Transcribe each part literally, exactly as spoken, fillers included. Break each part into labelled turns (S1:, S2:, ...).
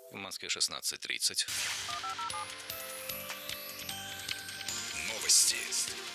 S1: В Москве шестнадцать тридцать.
S2: Новости.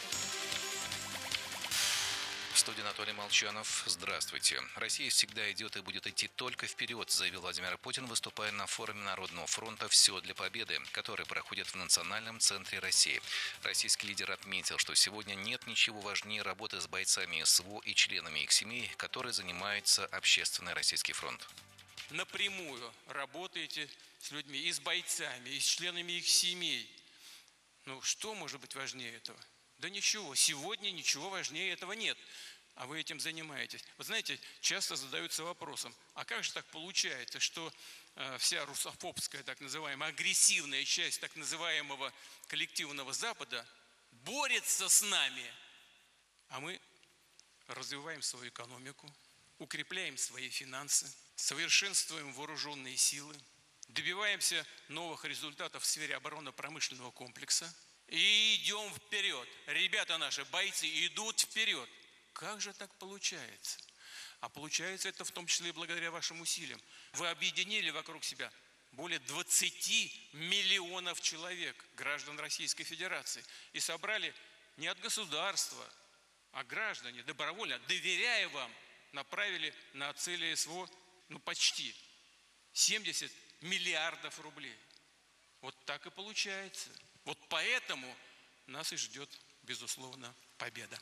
S1: В студии Анатолий Молчанов. Здравствуйте. Россия всегда идет и будет идти только вперед, заявил Владимир Путин, выступая на форуме Народного фронта «Все для победы», который проходит в Национальном центре России. Российский лидер отметил, что сегодня нет ничего важнее работы с бойцами СВО и членами их семей, которые занимаются Общественный Российский фронт.
S3: Напрямую работаете с людьми, и с бойцами, и с членами их семей. Ну, что может быть важнее этого? Да ничего. Сегодня ничего важнее этого нет. А вы этим занимаетесь. Вы знаете, часто задаются вопросом, а как же так получается, что э, вся русофобская, так называемая, агрессивная часть так называемого коллективного Запада борется с нами, а мы развиваем свою экономику, укрепляем свои финансы, совершенствуем вооруженные силы, добиваемся новых результатов в сфере оборонно-промышленного комплекса и идем вперед. Ребята наши, бойцы, идут вперед. Как же так получается? А получается это в том числе и благодаря вашим усилиям. Вы объединили вокруг себя более двадцати миллионов человек, граждан Российской Федерации, и собрали не от государства, а граждане, добровольно, доверяя вам, направили на цели СВО, ну почти семьдесят миллиардов рублей. Вот так и получается. Вот поэтому нас и ждет, безусловно, победа.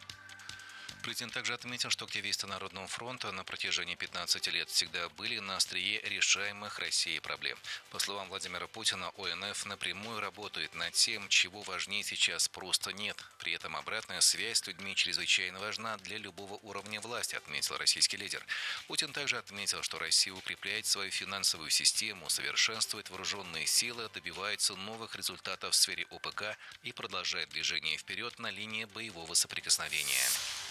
S1: Президент также отметил, что активисты Народного фронта на протяжении пятнадцати лет всегда были на острие решаемых Россией проблем. По словам Владимира Путина, ОНФ напрямую работает над тем, чего важнее сейчас просто нет. При этом обратная связь с людьми чрезвычайно важна для любого уровня власти, отметил российский лидер. Путин также отметил, что Россия укрепляет свою финансовую систему, совершенствует вооруженные силы, добивается новых результатов в сфере ОПК и продолжает движение вперед на линии боевого соприкосновения.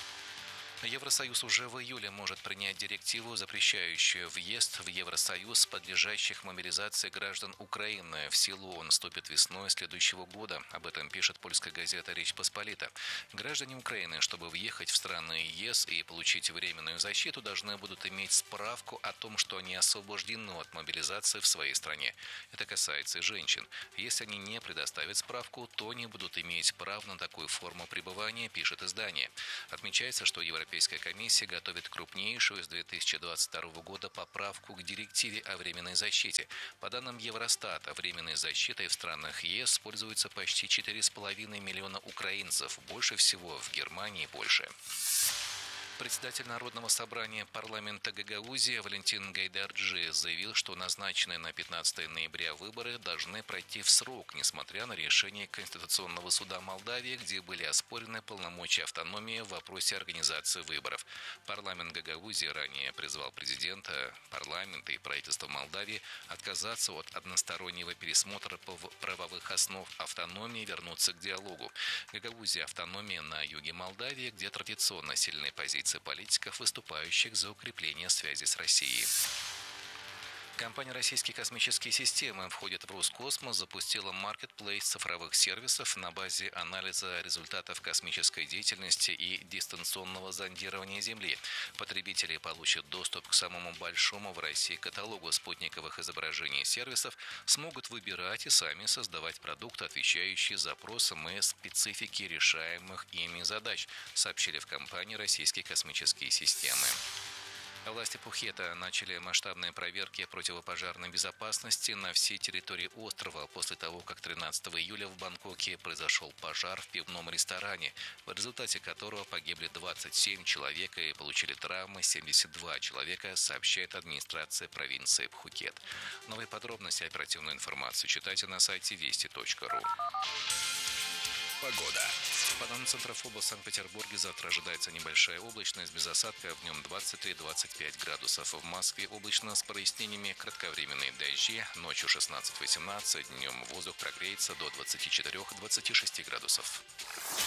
S1: Евросоюз уже в июле может принять директиву, запрещающую въезд в Евросоюз подлежащих мобилизации граждан Украины. В силу он вступит весной следующего года. Об этом пишет польская газета «Речь Посполита». Граждане Украины, чтобы въехать в страны ЕС и получить временную защиту, должны будут иметь справку о том, что они освобождены от мобилизации в своей стране. Это касается и женщин. Если они не предоставят справку, то не будут иметь прав на такую форму пребывания, пишет издание. Отмечается, что Европейская Европейская комиссия готовит крупнейшую с две тысячи двадцать второго года поправку к директиве о временной защите. По данным Евростата, временной защитой в странах ЕС пользуются почти четыре с половиной миллиона украинцев, больше всего в Германии и Польше. Председатель Народного собрания парламента Гагаузии Валентин Гайдарджи заявил, что назначенные на пятнадцатое ноября выборы должны пройти в срок, несмотря на решение Конституционного суда Молдавии, где были оспорены полномочия автономии в вопросе организации выборов. Парламент Гагаузии ранее призвал президента, парламента и правительство Молдавии отказаться от одностороннего пересмотра правовых основ автономии и вернуться к диалогу. Гагаузия – автономия на юге Молдавии, где традиционно сильные позиции политиков, выступающих за укрепление связи с Россией. Компания «Российские космические системы» входит в Роскосмос, запустила маркетплейс цифровых сервисов на базе анализа результатов космической деятельности и дистанционного зондирования Земли. Потребители получат доступ к самому большому в России каталогу спутниковых изображений и сервисов, смогут выбирать и сами создавать продукты, отвечающие запросам и специфике решаемых ими задач, сообщили в компании «Российские космические системы». Власти Пхукета начали масштабные проверки противопожарной безопасности на всей территории острова после того, как тринадцатого июля в Бангкоке произошел пожар в пивном ресторане, в результате которого погибли двадцать семь человек и получили травмы семьдесят два человека, сообщает администрация провинции Пхукет. Новые подробности и оперативную информацию читайте на сайте вести точка ру.
S2: Погода.
S1: По данным Центра ФОБОС в Санкт-Петербурге завтра ожидается небольшая облачность без осадка, в днем двадцать три - двадцать пять градусов. В Москве облачно с прояснениями, кратковременные дожди, ночью шестнадцать - восемнадцать, днем воздух прогреется до двадцати четырёх - двадцати шести градусов.